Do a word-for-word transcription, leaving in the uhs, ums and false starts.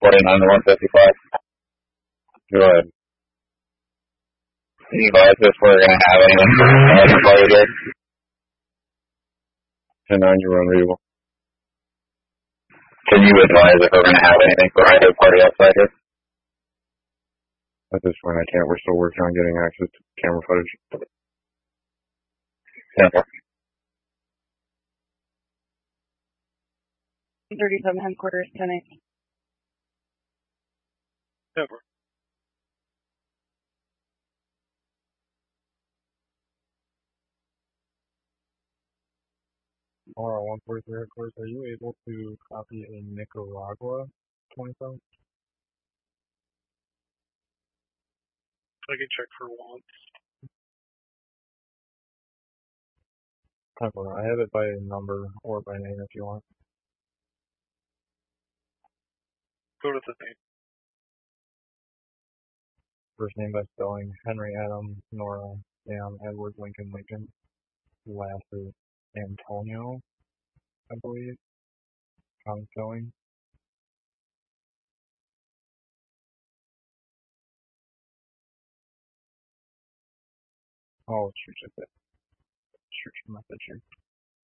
forty-nine to one fifty-five. Go ahead. Can you advise if we're going to have anything for the party here? ten nine, you're unreadable. Can you advise if we're going to have anything for either party outside here? At this point, I can't. We're still working on getting access to camera footage. ten four. thirty-seven headquarters, ten eight. ten four. R one forty-three headquarters, are you able to copy a Nicaragua twenty-seven? I can check for once. ten four. I have it by number or by name if you want. Go to the name. First name by spelling, Henry Adam, Nora, Sam, Edward, Lincoln, Lincoln. Last is Antonio, I believe. Common spelling. Oh, shoot, shoot, shoot, message here.